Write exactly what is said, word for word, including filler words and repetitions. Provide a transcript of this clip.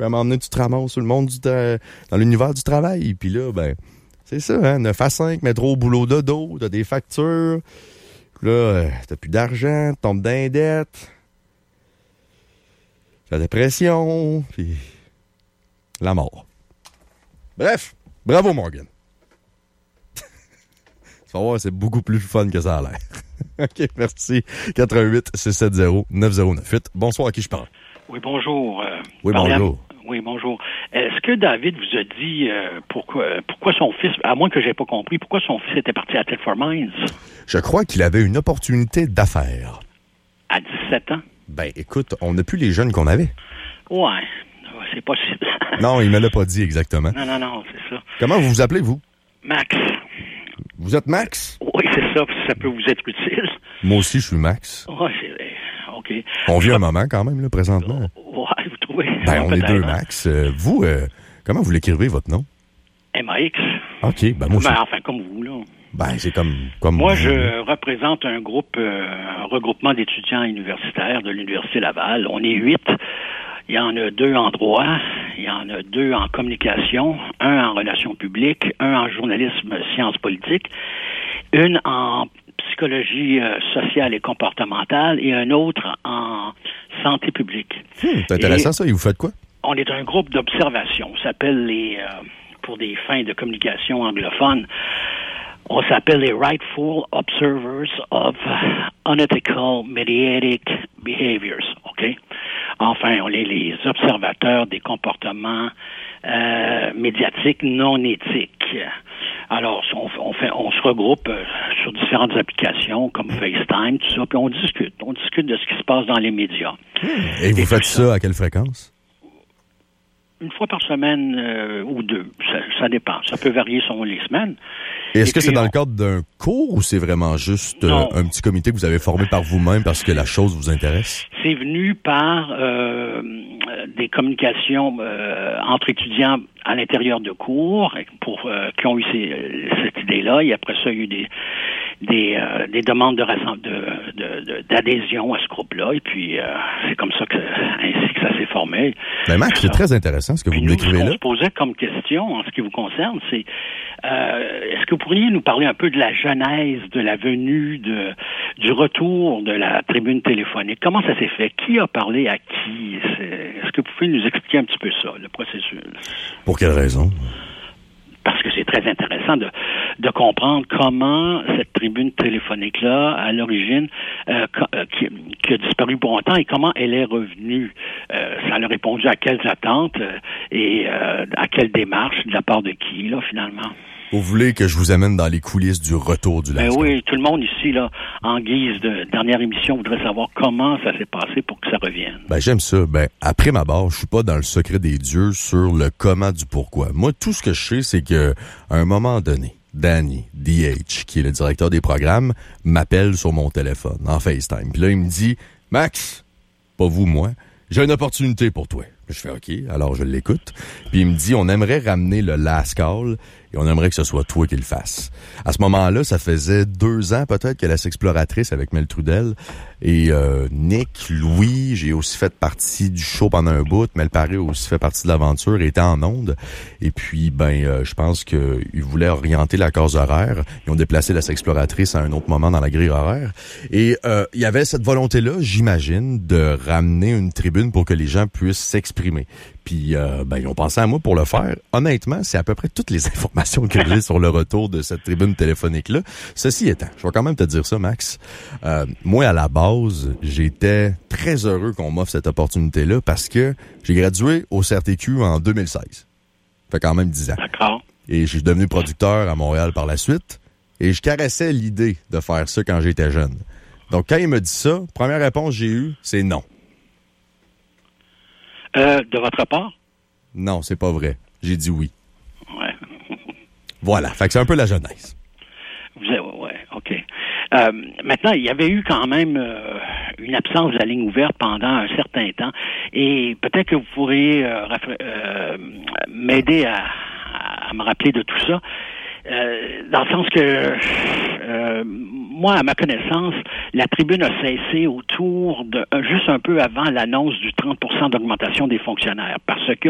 Puis à un moment donné, tu te ramasses sur le monde du tra- dans l'univers du travail. Puis là, ben, c'est ça, hein, neuf à cinq, métro, boulot, dodo, t'as des factures. Puis là, euh, t'as plus d'argent, tu tombes dans les dettes. La dépression, puis la mort. Bref, bravo Morgan. Tu vas voir, c'est beaucoup plus fun que ça a l'air. OK, merci. quatre un huit, six sept zéro, neuf zéro neuf huit. Bonsoir, à qui je parle? Oui, bonjour. Euh, oui, bonjour. À... Oui, bonjour. Est-ce que David vous a dit euh, pourquoi, pourquoi son fils, à moins que je n'ai pas compris, pourquoi son fils était parti à Telford Mines? Je crois qu'il avait une opportunité d'affaires. À dix-sept ans? Ben, écoute, on n'a plus les jeunes qu'on avait. Ouais, c'est possible. Non, il me l'a pas dit exactement. Non, non, non, c'est ça. Comment vous vous appelez, vous? Max. Vous êtes Max? Oui, c'est ça, ça peut vous être utile. Moi aussi, je suis Max. Oui, c'est... OK. On vit un moment quand même, là, présentement. Oui, vous trouvez? Ben, on est deux Max. Euh, vous, euh, comment vous l'écrivez, votre nom? M A X. OK, ben moi aussi. Ben, enfin, comme vous, là. Ben, c'est comme, comme Moi, vous, je là. représente un groupe, euh, un regroupement d'étudiants universitaires de l'Université Laval. On est huit. Il y en a deux en droit, il y en a deux en communication, un en relations publiques, un en journalisme sciences politiques, une en psychologie euh, sociale et comportementale et un autre en santé publique. Hum, c'est intéressant, et ça. Et vous faites quoi? On est un groupe d'observation. On s'appelle les, euh, pour des fins de communication anglophone, on s'appelle les Rightful Observers of Unethical Mediatic Behaviors, OK? Enfin, on est les observateurs des comportements euh, médiatiques non éthiques. Alors, on, on, fait, on se regroupe euh, sur différentes applications comme FaceTime, tout ça, puis on discute. On discute de ce qui se passe dans les médias. Et, Et vous faites ça. ça à quelle fréquence? Une fois par semaine euh, ou deux. Ça, ça dépend. Ça peut varier selon les semaines. Et est-ce Et que puis, c'est dans on... le cadre d'un cours ou c'est vraiment juste euh, un petit comité que vous avez formé par vous-même parce que la chose vous intéresse? C'est venu par euh, des communications euh, entre étudiants à l'intérieur de cours pour euh, qui ont eu ces, cette idée-là. Et après ça, il y a eu des des, euh, des demandes de, de, de, de d'adhésion à ce groupe-là. Et puis, euh, c'est comme ça que ainsi que ça s'est formé. Ben Max, c'est très intéressant ce que vous me décrivez là. Ce qu'on se posait comme question en ce qui vous concerne, c'est euh, est-ce que vous pourriez nous parler un peu de la genèse, de la venue, de du retour de la tribune téléphonique? Comment ça s'est fait? Qui a parlé à qui? C'est, est-ce que vous pouvez nous expliquer un petit peu ça, le processus? Pour quelle raison? Parce que c'est très intéressant de, de comprendre comment cette tribune téléphonique-là, à l'origine, euh, qui, qui a disparu pour longtemps et comment elle est revenue. Euh, ça a répondu à quelles attentes euh, et euh, à quelle démarche, de la part de qui, là, finalement. Vous voulez que je vous amène dans les coulisses du retour du lancement? Ben oui, tout le monde ici, là, en guise de dernière émission, voudrait savoir comment ça s'est passé pour que ça revienne. Ben j'aime ça. Ben après ma barre, je suis pas dans le secret des dieux sur le comment du pourquoi. Moi, tout ce que je sais, c'est que à un moment donné, Danny, D H, qui est le directeur des programmes, m'appelle sur mon téléphone, en FaceTime. Puis là, il me dit, Max, pas vous, moi, j'ai une opportunité pour toi. Je fais OK, alors je l'écoute. Puis il me dit, on aimerait ramener le last call et on aimerait que ce soit toi qui le fasses. À ce moment-là, ça faisait deux ans peut-être que la Sexploratrice avec Mel Trudel et euh, Nick, Louis, j'ai aussi fait partie du show pendant un bout. Mel Paré a aussi fait partie de l'aventure et était en onde. Et puis, ben, euh, je pense qu'ils voulaient orienter la case horaire. Ils ont déplacé la Sexploratrice à un autre moment dans la grille horaire. Et euh, il y avait cette volonté-là, j'imagine, de ramener une tribune pour que les gens puissent s'exprimer. Puis, euh, ben, ils ont pensé à moi pour le faire. Honnêtement, c'est à peu près toutes les informations que j'ai sur le retour de cette tribune téléphonique-là. Ceci étant, je vais quand même te dire ça, Max. Euh, moi, à la base, j'étais très heureux qu'on m'offre cette opportunité-là parce que j'ai gradué au C R T Q en deux mille seize. Ça fait quand même dix ans. D'accord. Et je suis devenu producteur à Montréal par la suite. Et je caressais l'idée de faire ça quand j'étais jeune. Donc, quand il me dit ça, première réponse que j'ai eue, c'est non. Euh, de votre part? Non, c'est pas vrai. J'ai dit oui. Ouais. Voilà. Fait que c'est un peu la jeunesse. Vous avez, ouais, OK. Euh, maintenant, il y avait eu quand même euh, une absence de la ligne ouverte pendant un certain temps. Et peut-être que vous pourriez euh, euh, m'aider à, à me rappeler de tout ça. Euh, dans le sens que, euh, moi, à ma connaissance, la tribune a cessé autour de, juste un peu avant l'annonce du trente pour cent d'augmentation des fonctionnaires. Parce que